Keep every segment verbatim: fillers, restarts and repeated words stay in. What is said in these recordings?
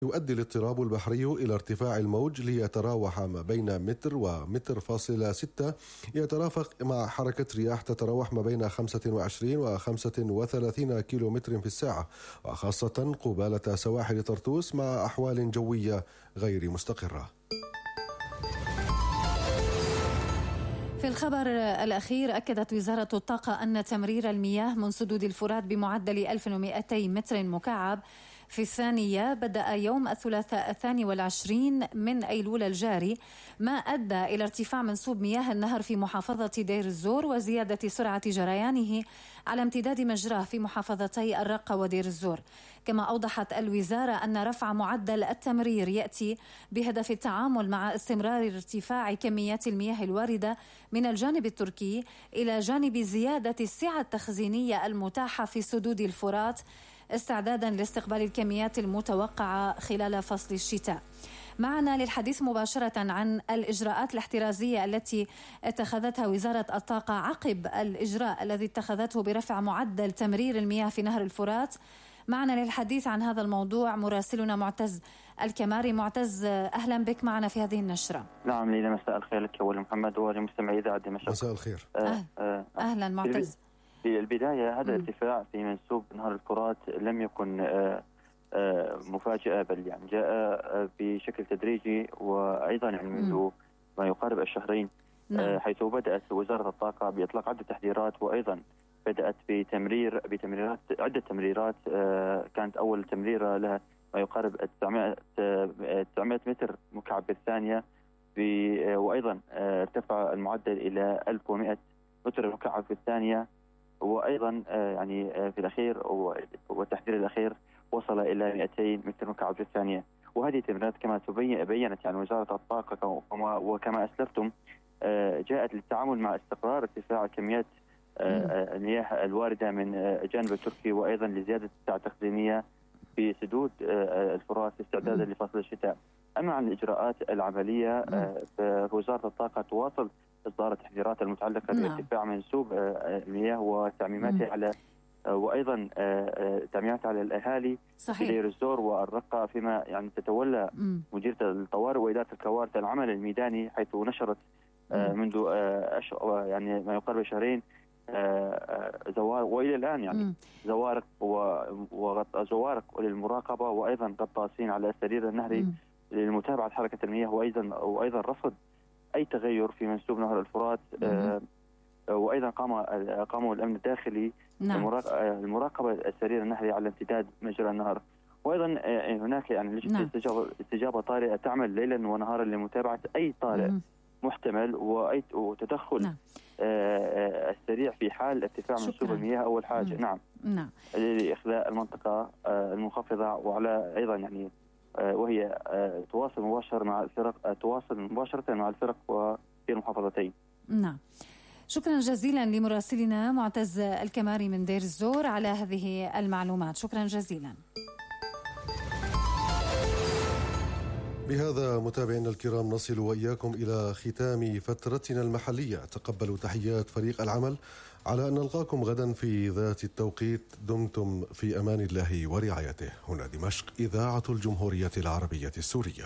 يؤدي الاضطراب البحري إلى ارتفاع الموج ليتراوح ما بين متر ومتر فاصلة ستة، يترافق مع حركة رياح تتراوح ما بين خمسة وعشرين وخمسة وثلاثين كيلومتر في الساعة، وخاصة قبالة سواحل طرطوس مع أحوال جوية غير مستقرة. في الخبر الأخير، أكدت وزارة الطاقة أن تمرير المياه من سدود الفرات بمعدل ألف ومئتي متر مكعب في الثانية بدأ يوم الثلاثاء الثاني والعشرين من أيلول الجاري، ما أدى إلى ارتفاع منسوب مياه النهر في محافظة دير الزور وزيادة سرعة جريانه على امتداد مجراه في محافظتي الرقة ودير الزور. كما أوضحت الوزارة أن رفع معدل التمرير يأتي بهدف التعامل مع استمرار ارتفاع كميات المياه الواردة من الجانب التركي إلى جانب زيادة السعة التخزينية المتاحة في سدود الفرات استعدادا لاستقبال الكميات المتوقعة خلال فصل الشتاء. معنا للحديث مباشرة عن الإجراءات الاحترازية التي اتخذتها وزارة الطاقة عقب الإجراء الذي اتخذته برفع معدل تمرير المياه في نهر الفرات. معنا للحديث عن هذا الموضوع مراسلنا معتز الكماري. معتز، أهلا بك معنا في هذه النشرة. نعم ليلى، مساء الخير لك ولي محمد ولمستمعي إذاعة دمشق. مساء الخير. أهل. أه. أهلا معتز. في البداية هذا الارتفاع في منسوب نهر الفرات لم يكن مفاجأة، بل يعني جاء بشكل تدريجي وأيضا يعني منذ ما يقارب الشهرين، نعم. حيث بدأت وزارة الطاقة بإطلاق عدة تحذيرات، وأيضا بدأت بتمرير بتمريرات عدة تمريرات. كانت أول تمريرة لها ما يقارب تسعمائة متر مكعب بالثانية، وأيضا ارتفع المعدل إلى ألف ومئة متر مكعب بالثانية، وأيضا يعني في الأخير والتحذير الأخير وصل إلى مئتين متر مكعب في الثانية. وهذه التمريرات كما تبين بينت يعني وزارة الطاقة وكما أسلفتم جاءت للتعامل مع استقرار ارتفاع كميات المياه الواردة من الجانب التركي، وأيضا لزيادة السعة التخزينية في سدود الفرات استعدادا لفصل الشتاء. أما عن الإجراءات العملية، فوزارة الطاقة تواصل إصدار التحذيرات المتعلقة بارتفاع منسوب المياه وتعميماتها على وأيضا تعميمات على الأهالي في دير الزور والرقة، فيما يعني تتولى مديرية الطوارئ وإدارة الكوارث العمل الميداني، حيث نشرت منذ أشهر يعني ما يقارب شهرين زوارق، وإلى الآن يعني زوارق وزوارق للمراقبة، وأيضا غطاسين على السرير النهري لمتابعة حركة المياه، وأيضا وأيضا رصد أي تغير في منسوب نهر الفرات. آه وأيضا قام قاموا الأمن الداخلي نعم. المراقبة السرير النهري على امتداد مجرى النهر، وأيضا آه هناك يعني لجنة نعم. استجابة, استجابة طارئة تعمل ليلا ونهارا لمتابعة أي طارئ مم. محتمل وأي وتدخل نعم. آه السريع في حال ارتفاع منسوب المياه أول حاجة مم. نعم نعم لإخلاء المنطقة آه المنخفضة، وعلى أيضا يعني وهي تواصل مباشر مع الفرق تواصل مباشرة مع الفرق وفي المحافظتين. نعم، شكرا جزيلا لمراسلنا معتز الكماري من دير الزور على هذه المعلومات. شكرا جزيلا. بهذا متابعينا الكرام نصل وإياكم إلى ختام فترتنا المحلية. تقبلوا تحيات فريق العمل، على أن نلقاكم غدا في ذات التوقيت. دمتم في أمان الله ورعايته. هنا دمشق، إذاعة الجمهورية العربية السورية.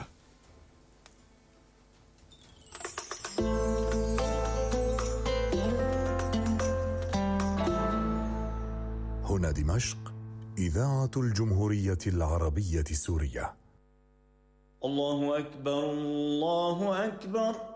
هنا دمشق، إذاعة الجمهورية العربية السورية. الله أكبر، الله أكبر.